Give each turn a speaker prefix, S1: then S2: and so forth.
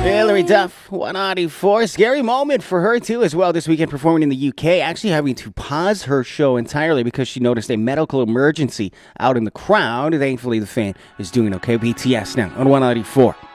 S1: Hilary Duff, 194. Scary moment for her, too, as well, this weekend performing in the UK, actually having to pause her show entirely because she noticed a medical emergency out in the crowd. Thankfully, the fan is doing okay. BTS now on 194.